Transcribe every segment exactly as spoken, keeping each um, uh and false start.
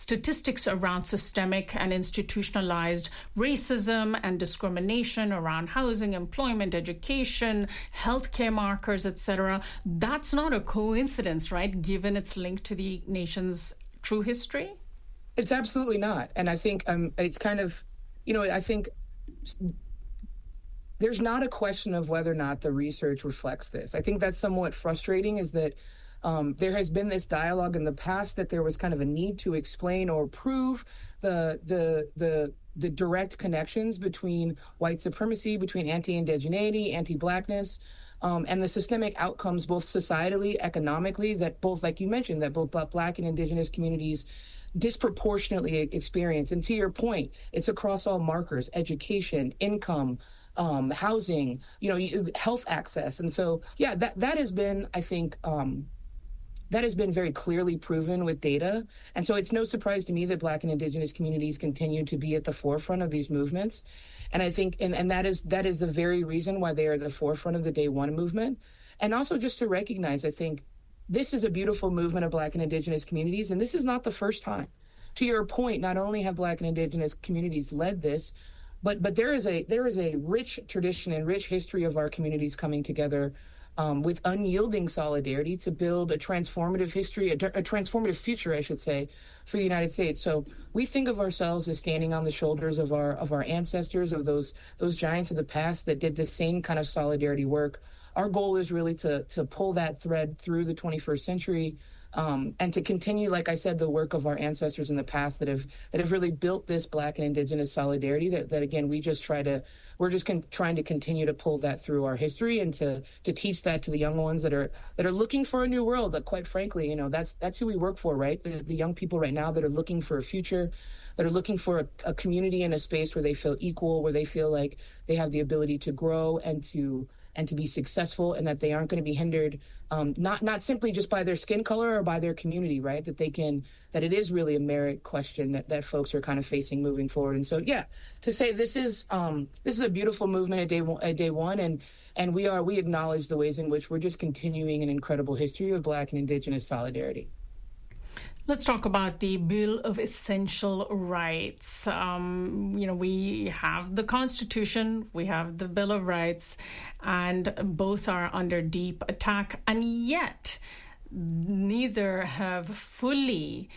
statistics around systemic and institutionalized racism and discrimination around housing, employment, education, healthcare markers, et cetera. That's not a coincidence, right, given its link to the nation's true history? It's absolutely not. And I think um, it's kind of, you know, I think there's not a question of whether or not the research reflects this. I think that's somewhat frustrating, is that um, there has been this dialogue in the past that there was kind of a need to explain or prove the the the the direct connections between white supremacy, between anti-indigeneity, anti-blackness, um, and the systemic outcomes, both societally, economically, that both, like you mentioned, that both Black and Indigenous communities disproportionately experience. And to your point, it's across all markers: education, income, um, housing, you know, health access. And so, yeah, that, that has been, I think, um, that has been very clearly proven with data. And so it's no surprise to me that Black and Indigenous communities continue to be at the forefront of these movements. And I think, and, and that is that is the very reason why they are the forefront of the Day One movement. And also just to recognize, I think, this is a beautiful movement of Black and Indigenous communities, and this is not the first time. To your point, not only have Black and Indigenous communities led this, but but there is a there is a rich tradition and rich history of our communities coming together um, with unyielding solidarity to build a transformative history, a, a transformative future, I should say, for the United States. So we think of ourselves as standing on the shoulders of our of our ancestors, of those those giants of the past that did the same kind of solidarity work. Our goal is really to to pull that thread through the twenty-first century, um, and to continue, like I said, the work of our ancestors in the past that have that have really built this Black and Indigenous solidarity. That, that again, we just try to we're just con- trying to continue to pull that through our history and to to teach that to the young ones that are that are looking for a new world. That, quite frankly, you know, that's that's who we work for, right? The, the young people right now that are looking for a future, that are looking for a, a community and a space where they feel equal, where they feel like they have the ability to grow and to. and to be successful, and that they aren't going to be hindered, um, not not simply just by their skin color or by their community, right? That they can, that it is really a merit question that, that folks are kind of facing moving forward. And so, yeah, to say this is um, this is a beautiful movement at day one, at day one, and and we are we acknowledge the ways in which we're just continuing an incredible history of Black and Indigenous solidarity. Let's talk about the Bill of Essential Rights. Um, you know, we have the Constitution, we have the Bill of Rights, and both are under deep attack. And yet, neither have fully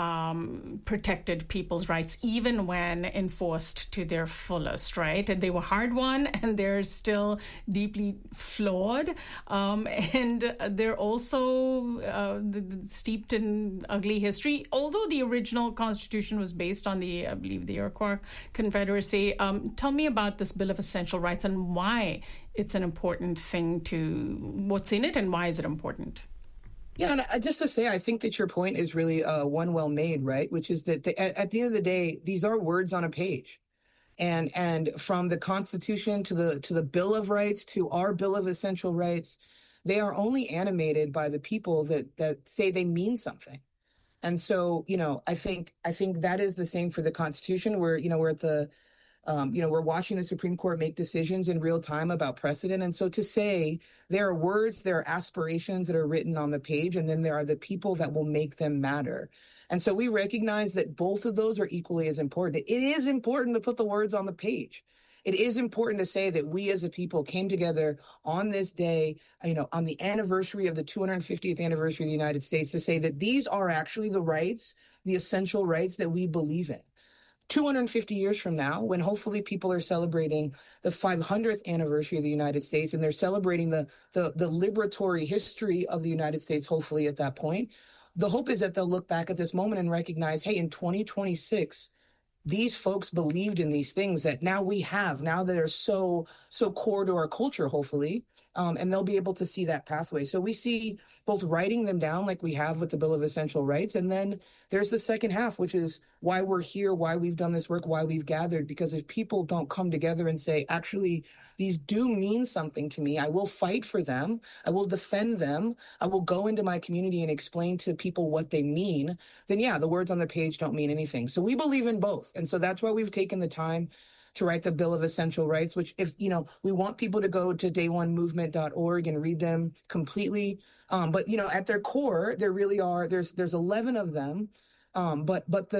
um, protected people's rights, even when enforced to their fullest, right? And they were hard won, and they're still deeply flawed. Um, and they're also uh, steeped in ugly history. Although the original Constitution was based on the, I believe, the Iroquois Confederacy. Um, tell me about this Bill of Essential Rights and why it's an important thing to, what's in it and why is it important? Yeah, and I, just to say, I think that your point is really uh, one well made, right? Which is that the, at, at the end of the day, these are words on a page, and and from the Constitution to the to the Bill of Rights to our Bill of Essential Rights, they are only animated by the people that that say they mean something. And so, you know, I think I think that is the same for the Constitution. Where you know we're at the Um, you know, we're watching the Supreme Court make decisions in real time about precedent. And so to say there are words, there are aspirations that are written on the page, and then there are the people that will make them matter. And so we recognize that both of those are equally as important. It is important to put the words on the page. It is important to say that we as a people came together on this day, you know, on the anniversary of the two hundred fiftieth anniversary of the United States to say that these are actually the rights, the essential rights that we believe in. two hundred fifty years from now, when hopefully people are celebrating the five hundredth anniversary of the United States, and they're celebrating the, the, the liberatory history of the United States, hopefully at that point, the hope is that they'll look back at this moment and recognize, hey, in twenty twenty-six, these folks believed in these things that now we have, now that are so, so core to our culture, hopefully, um, and they'll be able to see that pathway. So we see both writing them down like we have with the Bill of Essential Rights, and then there's the second half, which is why we're here, why we've done this work, why we've gathered, because if people don't come together and say, actually, these do mean something to me, I will fight for them, I will defend them, I will go into my community and explain to people what they mean, then yeah, the words on the page don't mean anything. So we believe in both. And so that's why we've taken the time to write the Bill of Essential Rights, which if, you know, we want people to go to day one movement dot org and read them completely. Um, but, you know, at their core, there really are, there's, there's eleven of them. Um, but, but the